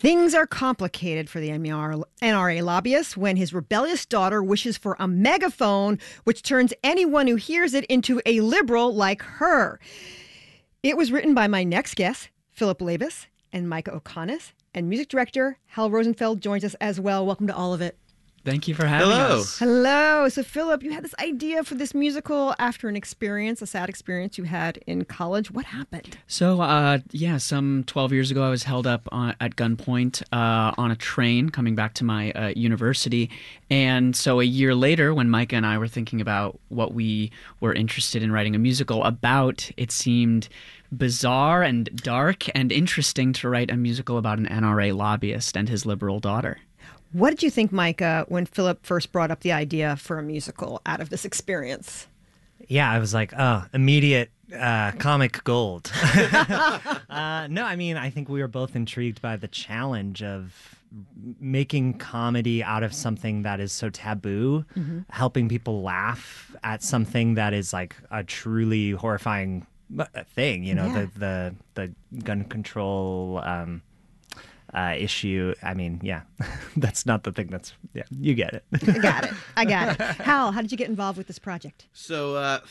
Things are complicated for the NRA lobbyist when his rebellious daughter wishes for a megaphone, which turns anyone who hears it into a liberal like her. It was written by my next guest, Philip Labus and Micah O'Connor, and music director Hal Rosenfeld joins us as well. Welcome to all of it. Thank you for having us. Hello. So, Philip, you had this idea for this musical after an experience, a sad experience you had in college. What happened? So, some 12 years ago, I was held up at gunpoint on a train coming back to my university. And so a year later, when Micah and I were thinking about what we were interested in writing a musical about, it seemed bizarre and dark and interesting to write a musical about an NRA lobbyist and his liberal daughter. What did you think, Micah, when Philip first brought up the idea for a musical out of this experience? Yeah, I was like, immediate comic gold. No, I mean, I think we were both intrigued by the challenge of making comedy out of something that is so taboo, helping people laugh at something that is like a truly horrifying thing, the gun control issue. I mean, that's not the thing you get it. I got it. Hal, how did you get involved with this project? So